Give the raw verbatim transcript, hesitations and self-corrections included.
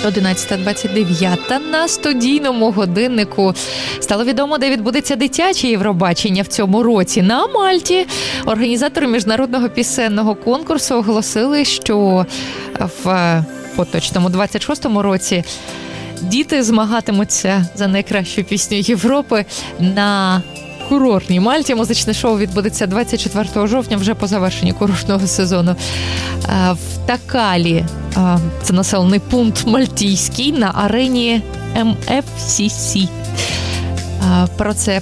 одинадцята двадцять дев'ять на студійному годиннику. Стало відомо, де відбудеться дитяче Євробачення в цьому році. На Мальті організатори міжнародного пісенного конкурсу оголосили, що в поточному двадцять шостому році діти змагатимуться за найкращу пісню Європи на курортній Мальті. Музичне шоу відбудеться двадцять четвертого жовтня, вже по завершенні курортного сезону. В Такалі, це населений пункт мальтійський, на арені ем еф сі сі. Про це